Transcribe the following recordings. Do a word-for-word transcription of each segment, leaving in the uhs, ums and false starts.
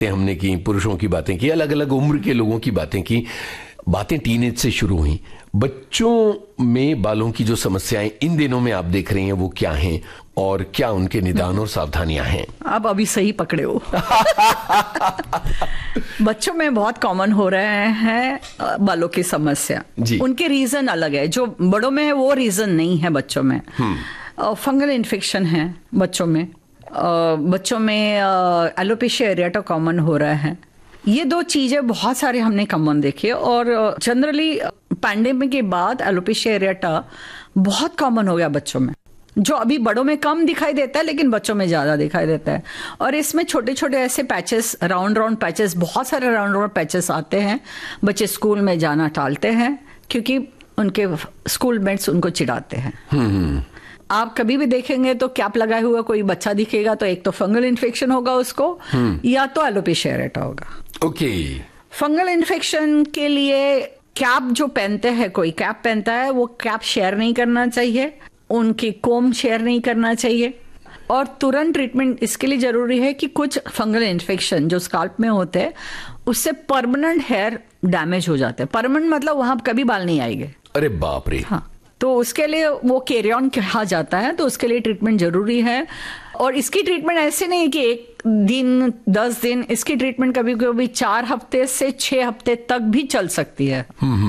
हमने की, पुरुषों की बातें की, अलग अलग उम्र के लोगों की बातें की, बातें टीनेज से शुरू हुई। बच्चों में बालों की जो समस्याएं इन दिनों में आप देख रही हैं वो क्या हैं और क्या उनके निदान और सावधानियां हैं? आप अभी सही पकड़े हो। बच्चों में बहुत कॉमन हो रहे हैं बालों की समस्या। उनके रीजन अलग है, जो बड़ों में है वो रीजन नहीं है बच्चों में। फंगल इन्फेक्शन है बच्चों में, बच्चों में एलोपेशिया एरिएटा कॉमन हो रहा है। ये दो चीजें बहुत सारे हमने कॉमन देखी है, और जनरली पैंडेमिक के बाद एलोपेशिया एरिएटा बहुत कॉमन हो गया बच्चों में, जो अभी बड़ों में कम दिखाई देता है लेकिन बच्चों में ज्यादा दिखाई देता है। और इसमें छोटे छोटे ऐसे पैचेस, राउंड राउंड पैचेस, बहुत सारे राउंड राउंड पैचेस आते हैं। बच्चे स्कूल में जाना टालते हैं क्योंकि उनके स्कूल मेट्स उनको चिढ़ाते हैं। आप कभी भी देखेंगे तो कैप लगाए हुआ कोई बच्चा दिखेगा तो एक तो फंगल इन्फेक्शन होगा उसको, या तो एलोपेशिया एरिएटा होगा। ओके। फंगल इन्फेक्शन के लिए कैप जो पहनते हैं, कोई कैप पहनता है, वो कैप शेयर नहीं करना चाहिए, उनकी कोम शेयर नहीं करना चाहिए। और तुरंत ट्रीटमेंट इसके लिए जरूरी है कि कुछ फंगल इन्फेक्शन जो स्काल्प में होते हैं उससे परमानेंट हेयर डैमेज हो जाते हैं। परमानेंट मतलब वहां कभी बाल नहीं आएंगे। अरे बाप रे। हाँ, तो उसके लिए वो कैरी ऑन कहा जाता है, तो उसके लिए ट्रीटमेंट जरूरी है। और इसकी ट्रीटमेंट ऐसे नहीं कि एक दिन, दस दिन, इसकी ट्रीटमेंट कभी कभी चार हफ्ते से छह हफ्ते तक भी चल सकती है।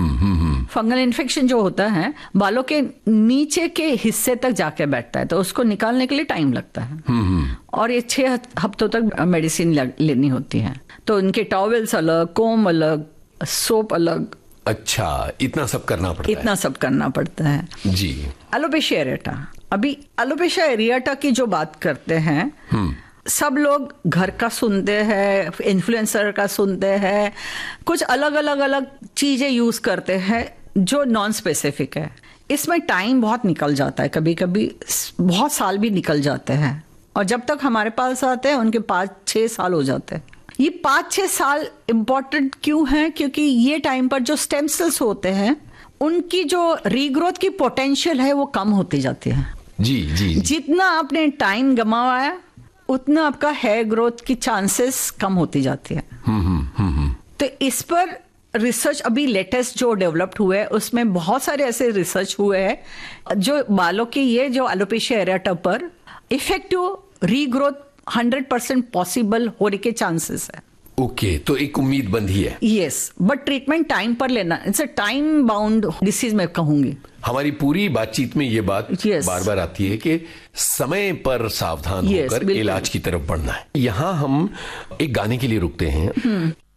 फंगल इन्फेक्शन जो होता है बालों के नीचे के हिस्से तक जाके बैठता है, तो उसको निकालने के लिए टाइम लगता है, और ये छह हफ्तों तक मेडिसिन लेनी होती है। तो उनके टॉवेल्स अलग, कोम अलग, सोप अलग। अच्छा, इतना सब करना पड़ता है? इतना सब करना पड़ता है जी। एलोपेशिया एरिएटा, अभी एलोपेशिया एरिएटा की जो बात करते हैं, सब लोग घर का सुनते हैं, इन्फ्लुएंसर का सुनते हैं, कुछ अलग अलग अलग चीजें यूज करते हैं जो नॉन स्पेसिफिक है। इसमें टाइम बहुत निकल जाता है, कभी कभी बहुत साल भी निकल जाते हैं, और जब तक हमारे पास आते हैं उनके पाँच छह साल हो जाते हैं। ये पाँच छह साल इम्पोर्टेंट क्यों है? क्योंकि ये टाइम पर जो स्टेम सेल्स होते हैं उनकी जो रीग्रोथ की पोटेंशियल है वो कम होती जाती है। जी जी। जितना आपने टाइम गंवाया उतना आपका हेयर ग्रोथ की चांसेस कम होती जाती है। तो इस पर रिसर्च अभी लेटेस्ट जो डेवलप्ड हुए है उसमें बहुत सारे ऐसे रिसर्च हुए हैं जो बालों की ये जो एलोपेशिया एरिएटा पर effective regrowth hundred percent possible होने के चांसेस है। ओके okay, तो एक उम्मीद बंधी है। यस, बट ट्रीटमेंट टाइम पर लेना, it's a time bound disease मैं कहूंगी। हमारी पूरी बातचीत में ये बात yes. बार बार आती है कि समय पर सावधान yes, होकर इलाज की तरफ बढ़ना है। यहाँ हम एक गाने के लिए रुकते हैं।